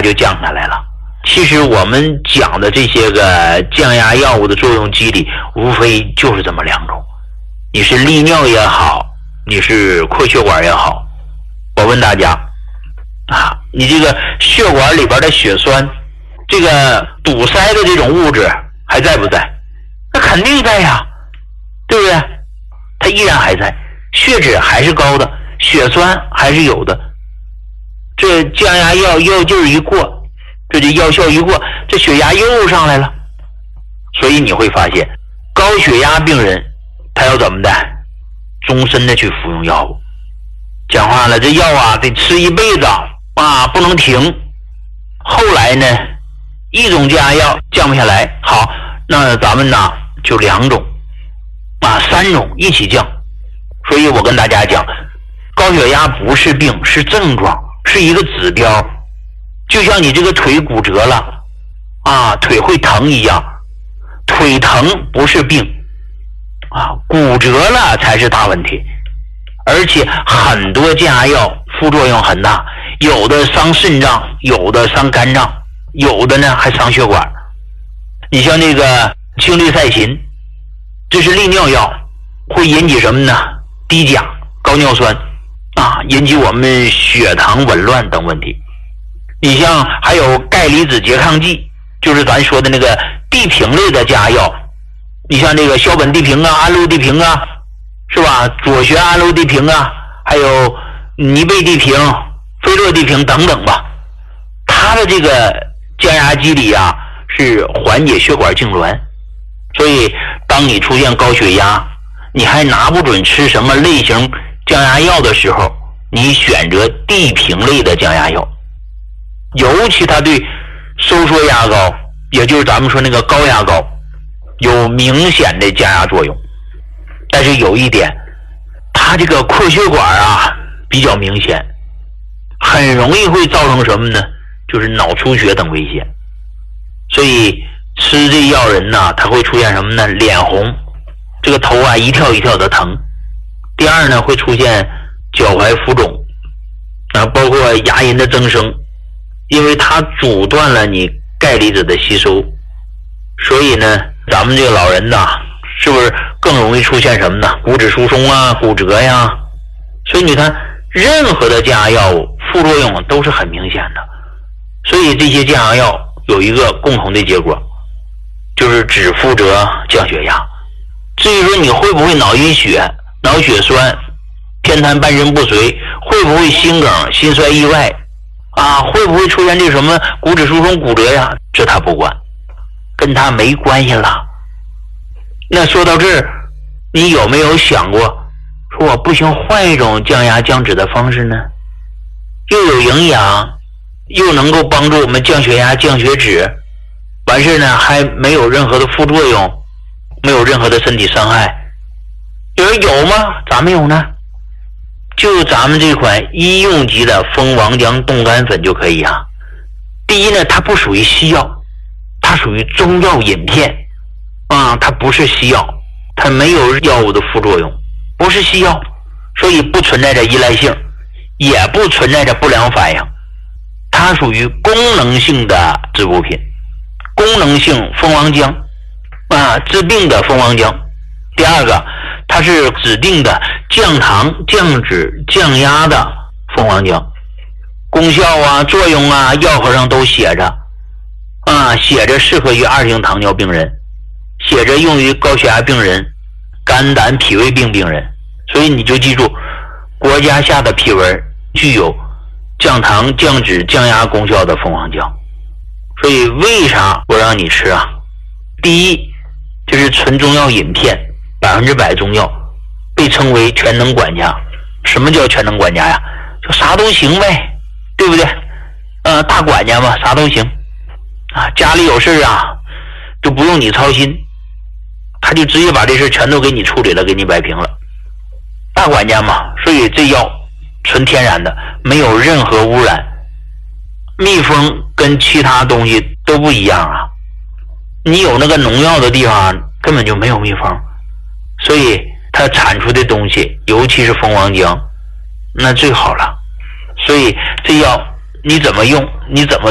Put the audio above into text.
就降下来了。其实我们讲的这些个降压药物的作用机理，无非就是这么两种。你是利尿也好，你是扩血管也好，我问大家啊，你这个血管里边的血栓，这个堵塞的这种物质还在不在？那肯定在呀，对不对？它依然还在，血脂还是高的，血栓还是有的。这降压药劲一过，这就药效一过，这血压又上来了。所以你会发现，高血压病人他要怎么的？终身的去服用药物。讲话了，这药啊得吃一辈子啊，不能停。后来呢，一种降压药降不下来，好，那咱们呢就两种啊三种一起降。所以我跟大家讲，高血压不是病，是症状，是一个指标。就像你这个腿骨折了啊，腿会疼一样，腿疼不是病啊，骨折了才是大问题。而且很多降压药副作用很大，有的伤肾脏，有的伤肝脏，有的呢还伤血管。你像那个氢利噻嗪，这是利尿药，会引起什么呢？低钾、高尿酸啊，引起我们血糖紊乱等问题。你像还有钙离子拮抗剂，就是咱说的那个地平类的降压药，你像这个硝苯地平啊、氨氯地平啊，是吧？左旋氨氯地平啊，还有尼贝地平、菲洛地平等等吧。它的这个降压机理啊，是缓解血管痉挛。所以当你出现高血压，你还拿不准吃什么类型降压药的时候，你选择地平类的降压药，尤其它对收缩压高，也就是咱们说那个高压高，有明显的降压作用。但是有一点，它这个扩血管啊比较明显，很容易会造成什么呢？就是脑出血等危险。所以吃这药人呢，他会出现什么呢？脸红，这个头啊一跳一跳的疼。第二呢，会出现脚踝浮肿啊，包括牙龈的增生，因为它阻断了你钙离子的吸收。所以呢，咱们这个老人呢，是不是更容易出现什么呢？骨质疏松啊、骨折呀。所以你看，任何的降压药物副作用都是很明显的。所以这些降压药有一个共同的结果，就是只负责降血压。至于说你会不会脑溢血、脑血栓、偏瘫、半身不遂，会不会心梗、心衰意外啊，会不会出现这什么骨质疏松、骨折呀，这他不管，跟他没关系了。那说到这儿，你有没有想过，说我不行，换一种降压降脂的方式呢？又有营养，又能够帮助我们降血压、降血脂，完事呢还没有任何的副作用，没有任何的身体伤害。有人有吗？咋没有呢？就咱们这款医用级的蜂王浆冻干粉就可以啊。第一呢，它不属于西药，它属于中药饮片啊，它不是西药，它没有药物的副作用，不是西药，所以不存在着依赖性，也不存在着不良反应。它属于功能性的滋补品，功能性蜂王浆啊，治病的蜂王浆。第二个，它是指定的降糖、降脂、降压的蜂王浆，功效啊、作用啊，药盒上都写着啊，写着适合于2型糖尿病人，写着用于高血压病人、肝胆脾胃病病人。所以你就记住，国家下的批文具有降糖、降脂、降压功效的蜂王浆。所以为啥我让你吃啊？第一，这是纯中药饮片，100%中药，被称为全能管家。什么叫全能管家呀？就啥都行呗，对不对？大管家嘛，啥都行啊。家里有事啊，就不用你操心，他就直接把这事全都给你处理了，给你摆平了。大管家嘛，所以这药纯天然的，没有任何污染。蜜蜂跟其他东西都不一样啊，你有那个农药的地方根本就没有蜜蜂，所以它产出的东西，尤其是蜂王浆，那最好了。所以这药你怎么用，你怎么